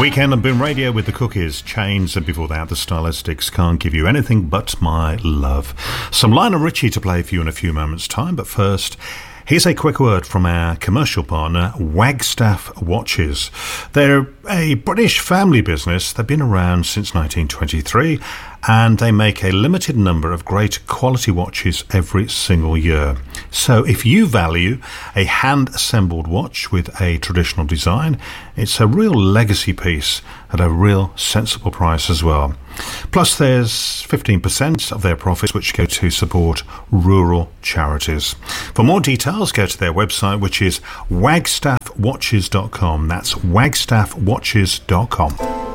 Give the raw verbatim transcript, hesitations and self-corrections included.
Weekend on Boom Radio with the Cookies, Chains, and before that, the Stylistics, Can't Give You Anything But My Love. Some Lionel Richie to play for you in a few moments' time, but first, here's a quick word from our commercial partner, Wagstaff Watches. They're a British family business. They've been around since nineteen twenty-three, and they make a limited number of great quality watches every single year. So if you value a hand-assembled watch with a traditional design, it's a real legacy piece at a real sensible price as well. Plus there's fifteen percent of their profits which go to support rural charities. For more details, go to their website, which is wagstaff watches dot com. That's wagstaff watches dot com.